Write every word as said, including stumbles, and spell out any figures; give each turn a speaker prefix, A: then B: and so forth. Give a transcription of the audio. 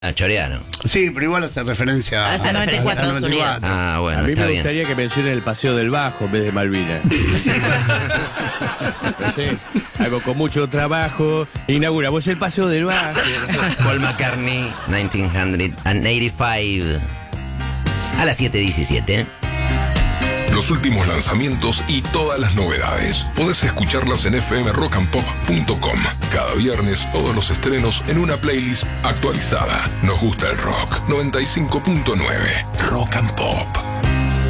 A: Ah, chorearon.
B: Sí, pero igual hace referencia a,
C: Hace noventa y cuatro,
B: a
C: Estados Unidos.
A: Ah, bueno,
D: A mí
A: está
D: me
A: bien.
D: gustaría que mencione el Paseo del Bajo en vez de Malvinas. No sé, algo con mucho trabajo. Inauguramos el Paseo del Bajo.
A: Paul McCartney, mil novecientos ochenta y cinco. A las siete diecisiete.
E: Los últimos lanzamientos y todas las novedades. Podés escucharlas en f m rock and pop punto com. Cada viernes todos los estrenos en una playlist actualizada. Nos gusta el rock. noventa y cinco punto nueve Rock and Pop.